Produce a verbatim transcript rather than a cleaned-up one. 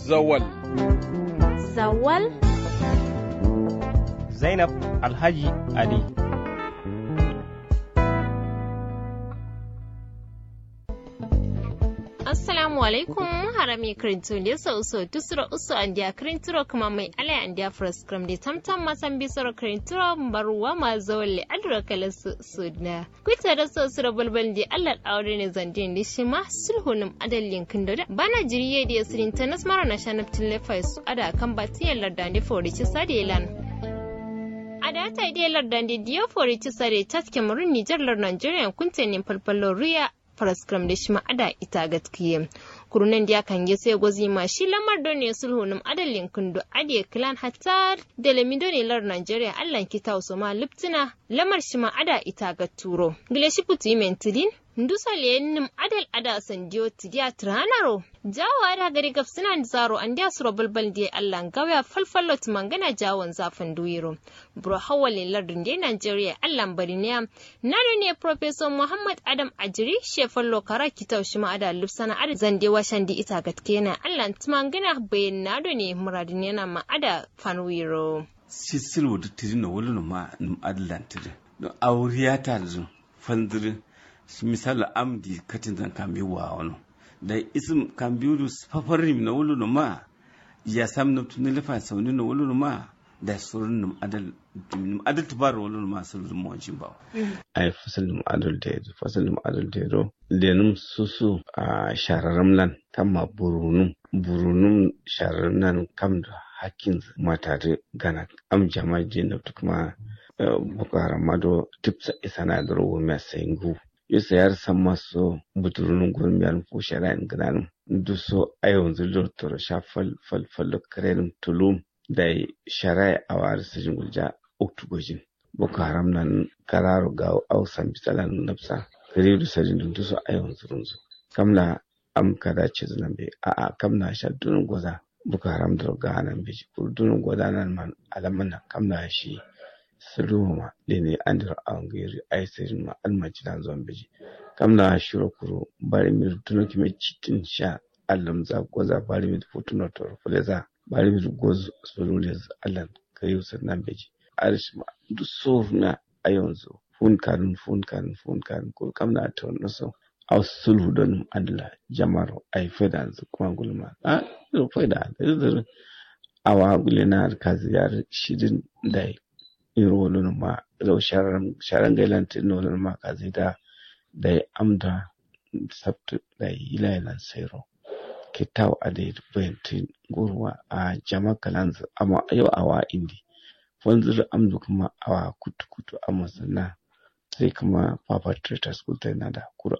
Zawal. Zawal. Zainab Alhaji Ali. Assalamu alaikum harami kirintu ne so so tusura usu andia kirinturo kuma mai ala andia first gram de tamtam masan bisoro kirinturo mbaruwa ma zawle adura kala su sudna kuita da so sura balbal di Allah aure ne zandin di shima sulhunum adallin kindo da bana jiriye da yasirin tanas mara na shanaptin lefai su ada kan batiyan lardande forici sadelan ada ta ide lardande diyo forici sare tatke murun Niger lar Nigeria kuntenin falfalo riya faraskram da shi ma'ada ita gaskiya kurunan da kan yi sai gozi ma shi lamar don ne sulhunum adalin kundu ade clan hatta da lamido ne lar Nigeria Allah ki tauso ma liptina lamar shi ma'ada ita ga turo gile shi puti mentidin ndusa lenim adal ada sandiyo tidiya tranaro jawa da gari gafsina zaro an da suro balbal da Allah gawa falfallo mangana jawon zafin duwiro bro hawalin lardin da Nigeria Allah bari ne nano ne professor Muhammad Adam Ajiri shefallo kara kitau shi ma'ada lipsana ada zande washan di ita gatkena Allah tumangana bayan nado ne muradin yana ma'ada fanwiro sisil da tidina wulun ma num adlantir do auriyata da fandir misali amdi katin zan kambi wa wani da isim kambiru fafarim na wulu ma ya sam na tuni lafa sauni na wulu ma da surun num adal num adal tubar wulu ma surun mu wancin ba ai fasal num adal da fasal num adal da ro lenum susu a shararam lan tamma burunum burunum shararam nan kam da hakkin mata da gana am jama'a jinna kuma bukara mado tipsa isana da ro mai saingu yusa yar san maso buturun gurmiyar ko shara'in gidan duso a yanzu lortar shafal falfalo karenin tulum da shara'i a wari sajin gulja oktogojin boko haram nan kararo ga ausan bisalan nafsa kare da sajin duso a yanzu runzu kamla am kada ce zunan bai a a kamna sha dunun goza boko haram da ga nan bai ko dunun goza nan man alaman kamna shi Saluma lene andira angiri aiserin ma almajiran zambiji kamna shiro kuro bari mi tuno kime chitin sha allam za goza bari mi futuno to fuleza bari mi goz sululez allan kayu sannan beji arish ma du sofna ayonzo fun kan fun kan fun kan ko kamna to no so aw sulhu don adla jamaro ay fedan zu kuma gulma a do feda da awa gulena kaziyar shidin dai irolun ma lau sharan sharan gailantin nolun ma kazi da da amda sabtu da ilailan sairo kitaw ade bentin gurwa a jama kalanz amma yau awa indi wanzur amdu kuma awa kutu kutu amma sanna sai kuma perpetrators kulta na da kur